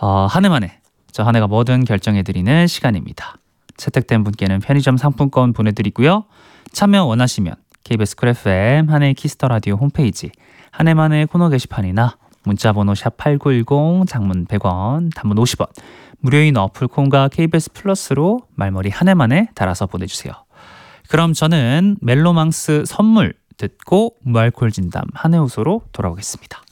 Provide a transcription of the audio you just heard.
한 해만에 저 한 해가 뭐든 결정해드리는 시간입니다. 채택된 분께는 편의점 상품권 보내드리고요. 참여 원하시면 KBS 쿨 FM 한해 키스터 라디오 홈페이지 한 해만의 코너 게시판이나 문자번호 샵 8910 장문 100원 단문 50원 무료인 어플 콩과 KBS 플러스로 말머리 한 해만에 달아서 보내주세요. 그럼 저는 멜로망스 선물 듣고 무알콜 진담 한해 후소로 돌아오겠습니다.